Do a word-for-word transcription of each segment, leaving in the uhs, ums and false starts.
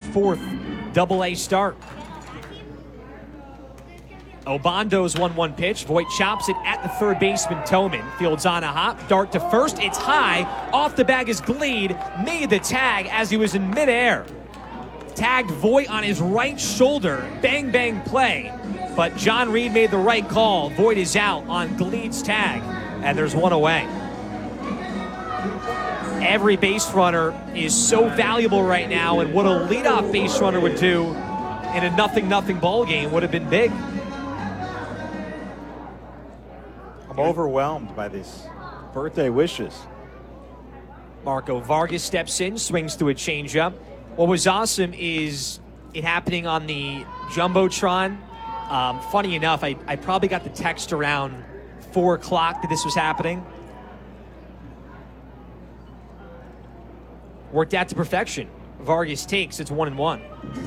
fourth double A start. Obondo's one one pitch. Voit chops it at the third baseman, Toman. Fields on a hop. Dart to first. It's high. Off the bag is Gleed. Made the tag as he was in midair. Tagged Voit on his right shoulder. Bang, bang play. But John Reed made the right call. Voit is out on Gleed's tag. And there's one away. Every base runner is so valuable right now. And what a leadoff base runner would do in a nothing-nothing ball game would have been big. I'm overwhelmed by these birthday wishes. Marco Vargas steps in, swings to a changeup. What was awesome is it happening on the Jumbotron. Um, funny enough, I, I probably got the text around four o'clock that this was happening. Worked out to perfection. Vargas takes, it's one and one.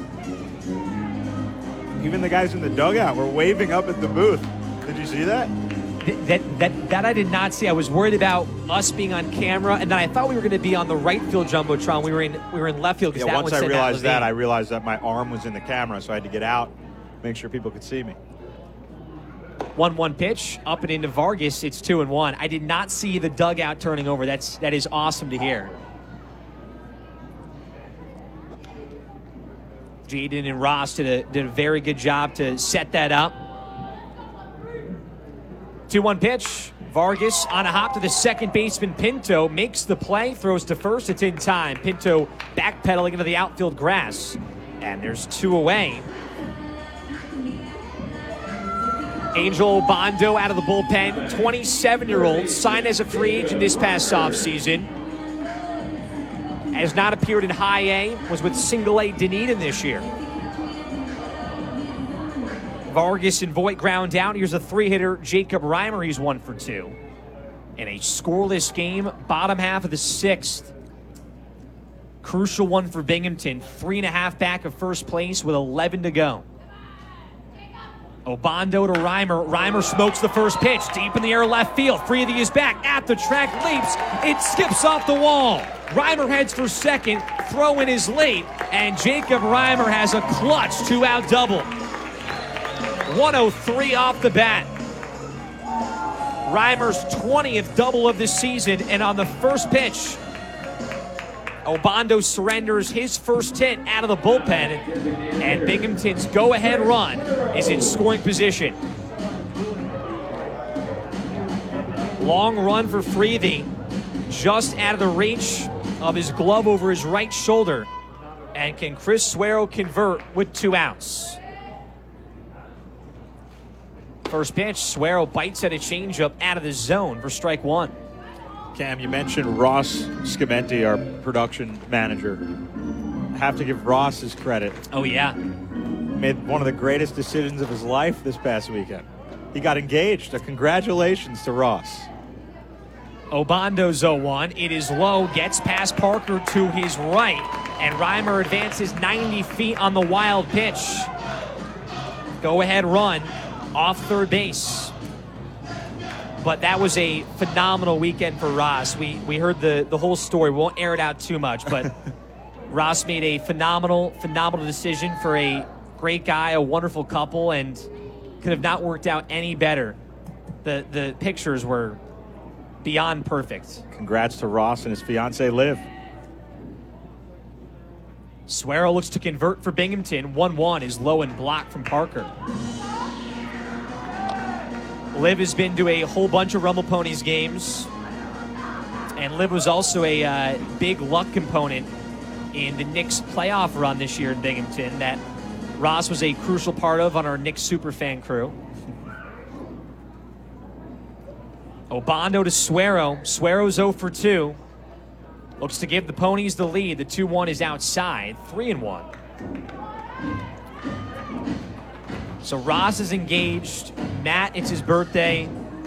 Even the guys in the dugout were waving up at the booth. Did you see that? That, that that I did not see. I was worried about us being on camera, and then I thought we were going to be on the right field Jumbotron. We were in we were in left field because yeah, that once one I said realized Matt that, I realized that my arm was in the camera, so I had to get out, make sure people could see me. one one pitch, up and into Vargas. It's two and one. I did not see the dugout turning over. That's that is awesome to hear. Jaden and Ross did a did a very good job to set that up. two one pitch. Vargas on a hop to the second baseman, Pinto. Makes the play, throws to first. It's in time. Pinto backpedaling into the outfield grass. And there's two away. Angel Obando out of the bullpen. twenty-seven-year-old, signed as a free agent this past offseason. Has not appeared in high A, was with single A Dunedin this year. Vargas and Voit ground out. Here's a three-hitter, Jacob Reimer. He's one for two. In a scoreless game, bottom half of the sixth. Crucial one for Binghamton. Three and a half back of first place with eleven to go. Obando to Reimer. Reimer smokes the first pitch. Deep in the air left field. Freethy is back at the track. Leaps. It skips off the wall. Reimer heads for second. Throw in is late. And Jacob Reimer has a clutch two-out double. one oh three off the bat. Reimer's twentieth double of the season, and on the first pitch, Obando surrenders his first hit out of the bullpen, and Binghamton's go-ahead run is in scoring position. Long run for Freethy, just out of the reach of his glove over his right shoulder, and can Chris Suero convert with two outs? First pitch, Suero bites at a changeup out of the zone for strike one. Cam, you mentioned Ross Scamenti, our production manager. I have to give Ross his credit. Oh, yeah. Made one of the greatest decisions of his life this past weekend. He got engaged. A congratulations to Ross. Obando's oh one. It is low, gets past Parker to his right, and Reimer advances ninety feet on the wild pitch. Go-ahead run off third base. But that was a phenomenal weekend for Ross. We we heard the, the whole story. We won't air it out too much, but Ross made a phenomenal, phenomenal decision for a great guy, a wonderful couple, and could have not worked out any better. The the pictures were beyond perfect. Congrats to Ross and his fiancée, Liv. Suero looks to convert for Binghamton. one one is low and blocked from Parker. Liv has been to a whole bunch of Rumble Ponies games, and Liv was also a uh, big luck component in the Knicks playoff run this year in Binghamton that Ross was a crucial part of on our Knicks Superfan crew. Obando to Suero. Suero's oh for two. Looks to give the Ponies the lead. The two one is outside. three and one. So Ross is engaged. Matt, it's his birthday.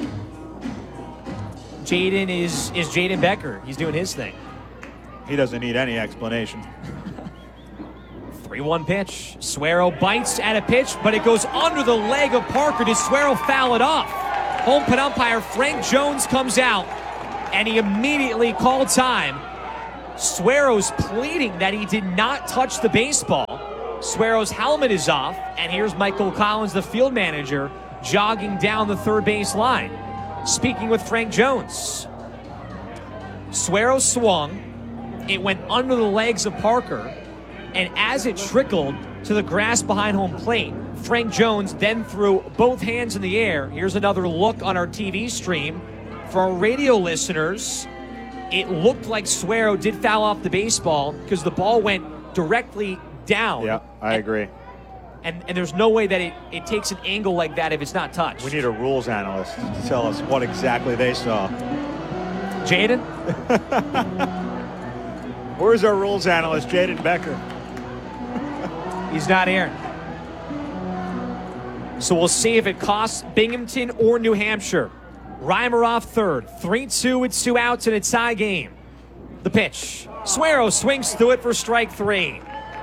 Jaden is is Jaden Becker. He's doing his thing. He doesn't need any explanation. three one pitch. Suero bites at a pitch, but it goes under the leg of Parker. Does Suero foul it off? Home plate umpire Frank Jones comes out, and he immediately called time. Suero's pleading that he did not touch the baseball. Suero's helmet is off, and here's Michael Collins, the field manager, jogging down the third base line, speaking with Frank Jones. Suero swung. It went under the legs of Parker, and as it trickled to the grass behind home plate, Frank Jones then threw both hands in the air. Here's another look on our T V stream. For our radio listeners, it looked like Suero did foul off the baseball because the ball went directly down. Yeah, I and, agree. And and there's no way that it, it takes an angle like that if it's not touched. We need a rules analyst to tell us what exactly they saw. Jaden? Where's our rules analyst, Jaden Becker? He's not here. So we'll see if it costs Binghamton or New Hampshire. Reimer off third. three two with two outs and a tie game. The pitch. Suero swings through it for strike three.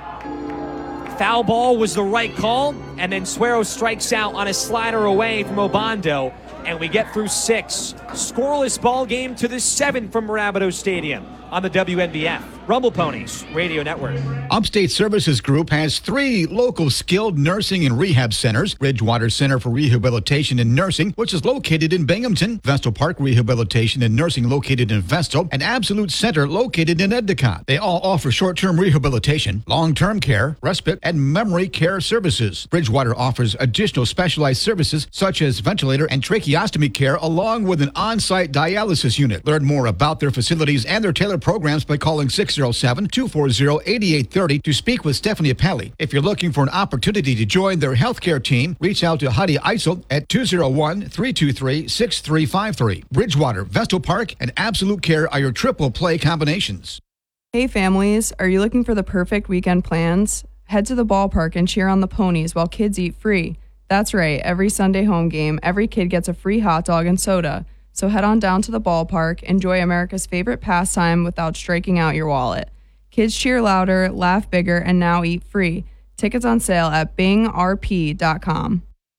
Foul ball was the right call, and then Suero strikes out on a slider away from Obando, and we get through six. Scoreless ball game to the seventh from Rapido Stadium on the W N B F Rumble Ponies Radio Network. Upstate Services Group has three local skilled nursing and rehab centers. Bridgewater Center for Rehabilitation and Nursing, which is located in Binghamton. Vestal Park Rehabilitation and Nursing located in Vestal. And Absolute Center located in Endicott. They all offer short-term rehabilitation, long-term care, respite, and memory care services. Bridgewater offers additional specialized services such as ventilator and tracheostomy care along with an on-site dialysis unit. Learn more about their facilities and their tailored programs by calling six oh seven, two four zero, eight eight three oh to speak with Stephanie Appelli. If you're looking for an opportunity to join their healthcare team, reach out to Heidi Eisel at two oh one, three two three, six three five three. Bridgewater, Vestal Park, and Absolute Care are your triple play combinations. Hey families, are you looking for the perfect weekend plans? Head to the ballpark and cheer on the ponies while kids eat free. That's right, every Sunday home game, every kid gets a free hot dog and soda. So head on down to the ballpark, enjoy America's favorite pastime without striking out your wallet. Kids cheer louder, laugh bigger, and now eat free. Tickets on sale at bing r p dot com.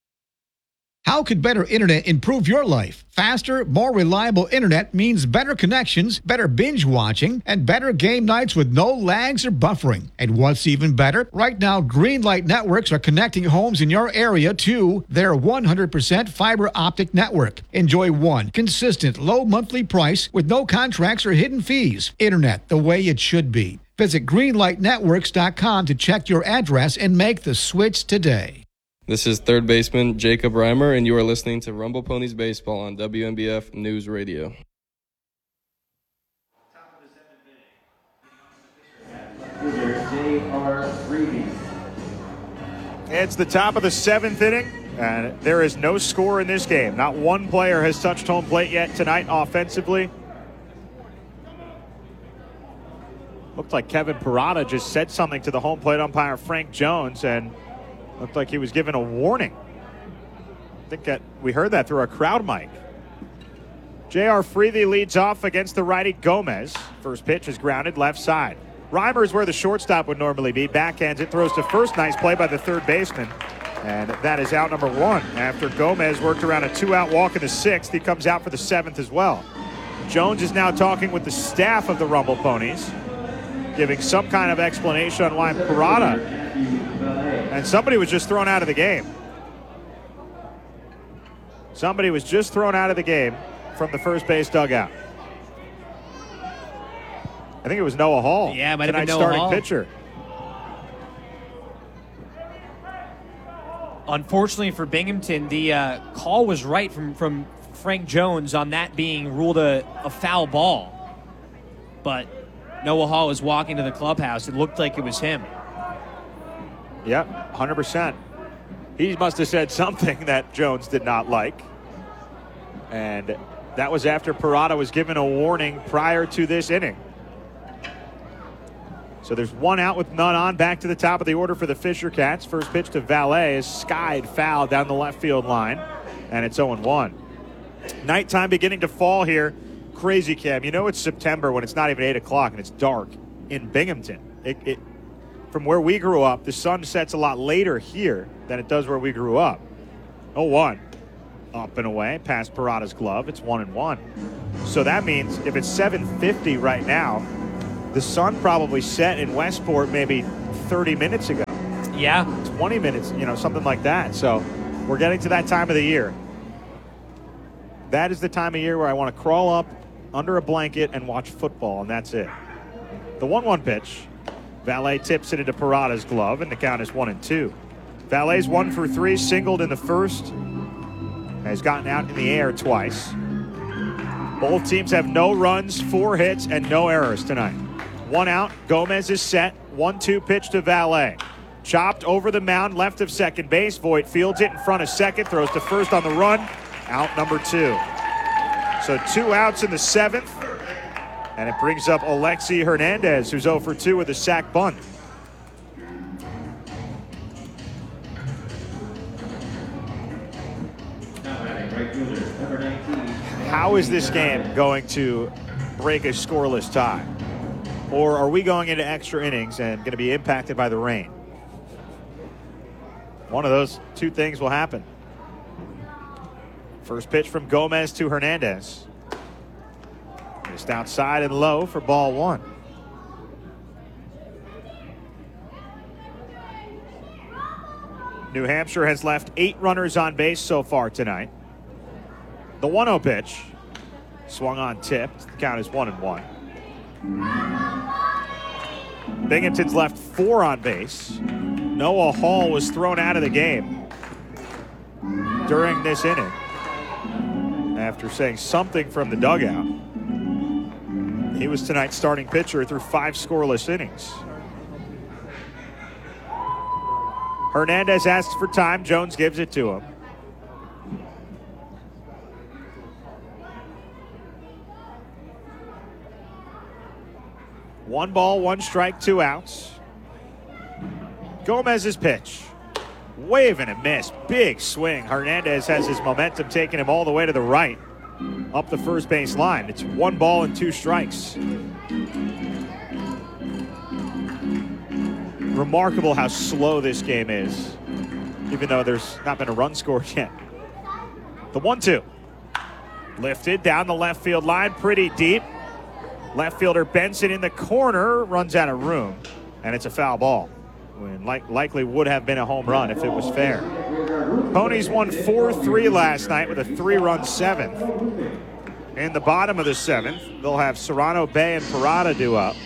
How could better internet improve your life? Faster, more reliable internet means better connections, better binge watching, and better game nights with no lags or buffering. And what's even better? Right now, Greenlight Networks are connecting homes in your area to their one hundred percent fiber optic network. Enjoy one consistent, low monthly price with no contracts or hidden fees. Internet the way it should be. Visit greenlight networks dot com to check your address and make the switch today. This is third baseman Jacob Reimer, and you are listening to Rumble Ponies Baseball on W N B F News Radio. It's the top of the seventh inning, and there is no score in this game. Not one player has touched home plate yet tonight offensively. Looked like Kevin Parada just said something to the home plate umpire Frank Jones, and looked like he was given a warning. I think that we heard that through our crowd mic. J R. Freethy leads off against the righty Gomez. First pitch is grounded left side. Reimer is where the shortstop would normally be. Backhands it, throws to first. Nice play by the third baseman. And that is out number one. After Gomez worked around a two-out walk in the sixth, he comes out for the seventh as well. Jones is now talking with the staff of the Rumble Ponies, giving some kind of explanation on why Parada, and somebody was just thrown out of the game. Somebody was just thrown out of the game from the first base dugout. I think it was Noah Hall. Yeah, it might have been Noah starting Hall. pitcher. Unfortunately for Binghamton, the uh, call was right from, from Frank Jones on that being ruled a, a foul ball. But Noah Hall was walking to the clubhouse. It looked like it was him. Yep, one hundred percent. He must have said something that Jones did not like. And that was after Parada was given a warning prior to this inning. So there's one out with none on. Back to the top of the order for the Fisher Cats. First pitch to Valet is skied foul down the left field line. And it's oh one. Nighttime beginning to fall here. Crazy, Cam. You know it's September when it's not even eight o'clock and it's dark in Binghamton. It, it, from where we grew up, the sun sets a lot later here than it does where we grew up. oh one. Up and away, past Parada's glove. It's one and one. So that means if it's seven fifty right now, the sun probably set in Westport maybe thirty minutes ago. Yeah. twenty minutes, you know, something like that. So we're getting to that time of the year. That is the time of year where I want to crawl up under a blanket and watch football, and that's it. The one one pitch. Valet tips it into Parada's glove, and the count is one and two. Valet's one for three, singled in the first. Has gotten out in the air twice. Both teams have no runs, four hits, and no errors tonight. One out. Gomez is set. one two pitch to Valet. Chopped over the mound, left of second base. Voit fields it in front of second, throws to first on the run. Out number two. So two outs in the seventh. And it brings up Alexi Hernandez, who's oh for two with a sac bunt. How is this game going to break a scoreless tie? Or are we going into extra innings and going to be impacted by the rain? One of those two things will happen. First pitch from Gomez to Hernandez. Just outside and low for ball one. New Hampshire has left eight runners on base so far tonight. The one oh pitch. Swung on tipped. The count is one and one. Binghamton's left four on base. Noah Hall was thrown out of the game during this inning after saying something from the dugout. He was tonight's starting pitcher through five scoreless innings. Hernandez asks for time. Jones gives it to him. One ball, one strike, two outs. Gomez's pitch. Wave and a miss. Big swing. Hernandez has his momentum taking him all the way to the right. Up the first base line. It's one ball and two strikes. Remarkable how slow this game is, even though there's not been a run scored yet. The one two. Lifted down the left field line, pretty deep. Left fielder Benson in the corner, runs out of room, and it's a foul ball. When like, likely would have been a home run if it was fair. Ponies won four three last night with a three-run seventh. In the bottom of the seventh, they'll have Serrano, Bay, and Parada due up.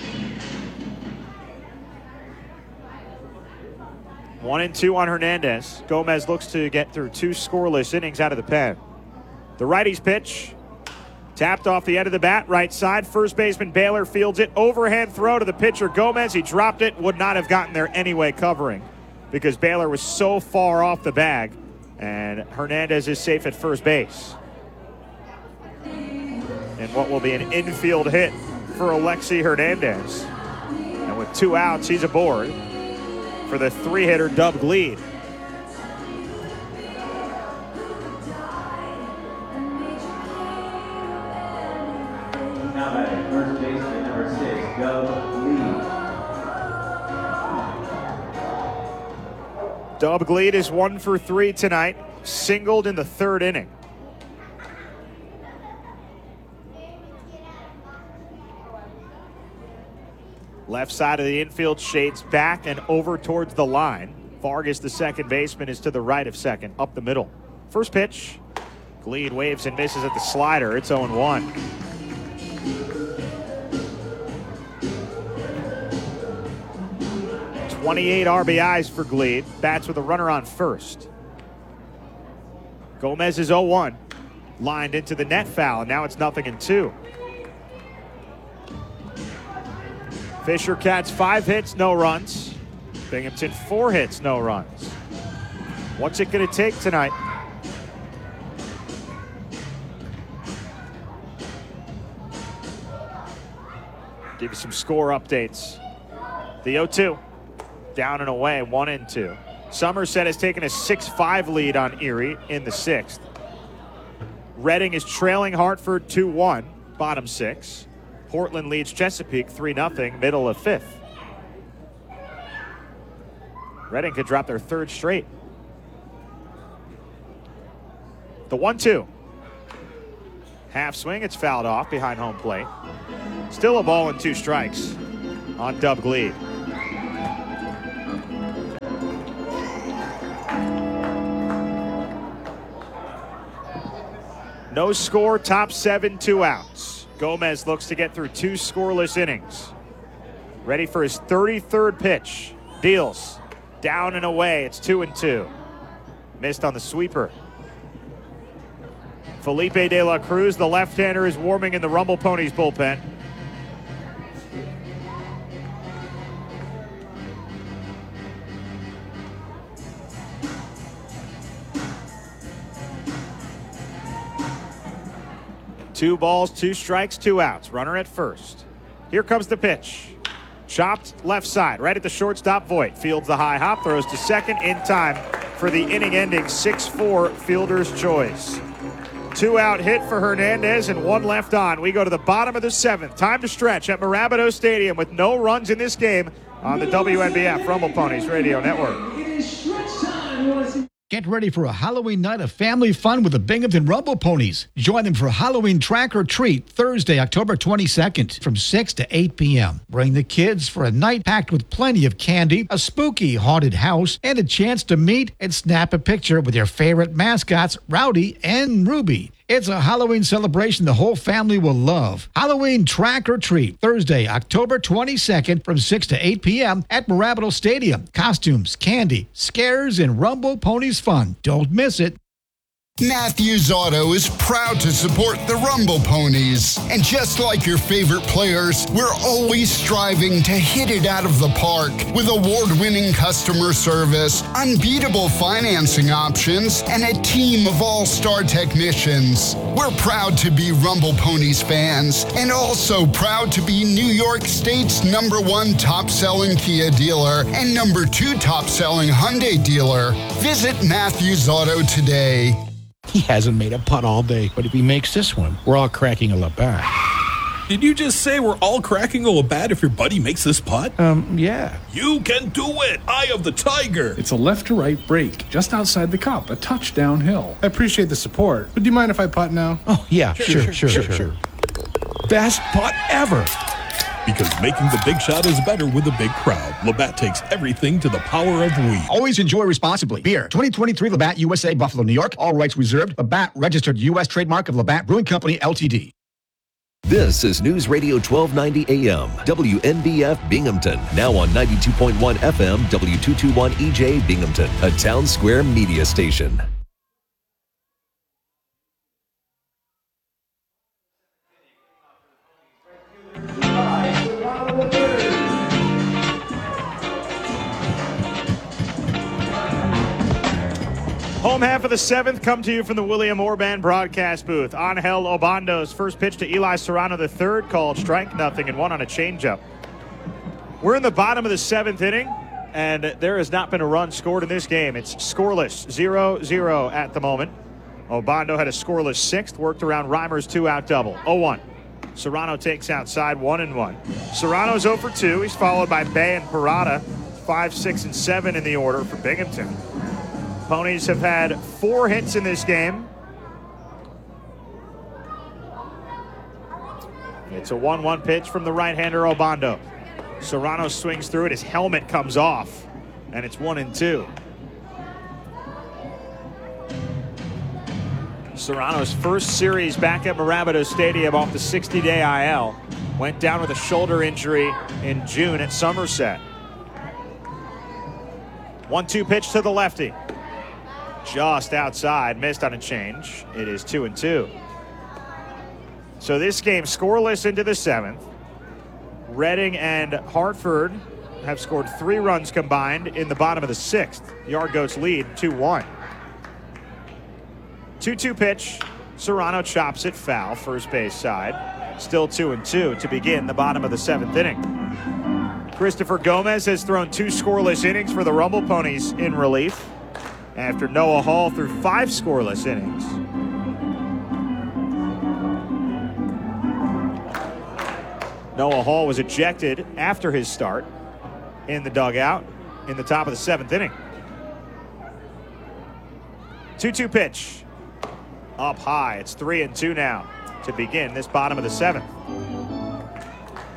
One and two on Hernandez. Gomez looks to get through two scoreless innings out of the pen. The righty's pitch. Tapped off the end of the bat, right side. First baseman Baylor fields it. Overhand throw to the pitcher Gomez. He dropped it. Would not have gotten there anyway covering because Baylor was so far off the bag. And Hernandez is safe at first base. And what will be an infield hit for Alexi Hernandez. And with two outs, he's aboard for the three-hitter Dub Gleed. Now batting first baseman number six, Dub Gleed. Dub Gleed is one for three tonight, singled in the third inning. Left side of the infield shades back and over towards the line. Vargas, the second baseman, is to the right of second, up the middle. First pitch. Gleed waves and misses at the slider. It's oh and one. twenty-eight R B Is for Gleed. Bats with a runner on first. Gomez is oh one. Lined into the net foul, and now it's nothing and two. Fisher Cats five hits, no runs. Binghamton four hits, no runs. What's it going to take tonight? Give you some score updates. The oh two. Down and away, one and two. Somerset has taken a six five lead on Erie in the sixth. Reading is trailing Hartford two one, bottom six. Portland leads Chesapeake three nothing, middle of fifth. Reading could drop their third straight. The one two. Half swing, it's fouled off behind home plate. Still a ball and two strikes on Dub Gleed. No score, top seven, two outs. Gomez looks to get through two scoreless innings. Ready for his thirty-third pitch. Deals. Down and away. It's two and two. Missed on the sweeper. Felipe De La Cruz, the left-hander, is warming in the Rumble Ponies bullpen. Two balls, two strikes, two outs. Runner at first. Here comes the pitch. Chopped left side, right at the shortstop. Voit fields the high hop, throws to second in time for the inning-ending six four fielder's choice. Two-out hit for Hernandez and one left on. We go to the bottom of the seventh. Time to stretch at Marabito Stadium with no runs in this game on the W N B F Rumble Ponies Radio Network. It is stretch time. Get ready for a Halloween night of family fun with the Binghamton Rumble Ponies. Join them for Halloween Track or Treat Thursday, October twenty-second from six to eight p.m. Bring the kids for a night packed with plenty of candy, a spooky haunted house, and a chance to meet and snap a picture with your favorite mascots, Rowdy and Ruby. It's a Halloween celebration the whole family will love. Halloween Track or Treat, Thursday, October twenty-second from six to eight p.m. at Marabito Stadium. Costumes, candy, scares, and Rumble Ponies fun. Don't miss it. Matthews Auto is proud to support the Rumble Ponies. And just like your favorite players, we're always striving to hit it out of the park with award-winning customer service, unbeatable financing options, and a team of all-star technicians. We're proud to be Rumble Ponies fans and also proud to be New York State's number one top-selling Kia dealer and number two top-selling Hyundai dealer. Visit Matthews Auto today. He hasn't made a putt all day, but if he makes this one, we're all cracking a Labatt. Did you just say we're all cracking a Labatt if your buddy makes this putt? Um, yeah. You can do it! Eye of the Tiger! It's a left to right break, just outside the cup, a touch downhill. I appreciate the support, but do you mind if I putt now? Oh, yeah, sure, sure, sure, sure. sure. sure. Best putt ever! Because making the big shot is better with a big crowd. Labatt takes everything to the power of we. Always enjoy responsibly. Beer, twenty twenty-three Labatt U S A, Buffalo, New York. All rights reserved. Labatt, registered U S trademark of Labatt Brewing Company, L T D. This is News Radio twelve ninety A M, W N B F Binghamton. Now on ninety-two point one F M, W two twenty-one E J Binghamton, a Town Square media station. Home half of the seventh come to you from the William Orban broadcast booth. Angel Obando's first pitch to Eli Serrano the third, called strike nothing and one on a changeup. We're in the bottom of the seventh inning, and there has not been a run scored in this game. It's scoreless, zero zero at the moment. Obando had a scoreless sixth, worked around Reimer's two-out double. oh one. Serrano takes outside, one and one. Serrano's oh for two. He's followed by Bay and Parada, five, six, and seven in the order for Binghamton. Ponies have had four hits in this game. It's a one one pitch from the right-hander Obando. Serrano swings through it. His helmet comes off, and it's one and two. Serrano's first series back at Marabito Stadium off the sixty-day I L. Went down with a shoulder injury in June at Somerset. one two pitch to the lefty. Just outside, missed on a change. It is two and two. So this game scoreless into the seventh. Reading and Hartford have scored three runs combined in the bottom of the sixth. The Argos lead two one. two two pitch. Serrano chops it foul, first base side. Still two and two to begin the bottom of the seventh inning. Christopher Gomez has thrown two scoreless innings for the Rumble Ponies in relief, after Noah Hall threw five scoreless innings. Noah Hall was ejected after his start in the dugout in the top of the seventh inning. two two pitch. Up high. It's three and two now to begin this bottom of the seventh.